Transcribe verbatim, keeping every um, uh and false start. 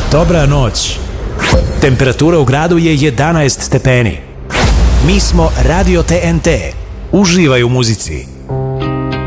Dobra noć. Temperatura u gradu je jedanaest stepeni. Mi smo Radio T N T. Uživaj u muzici.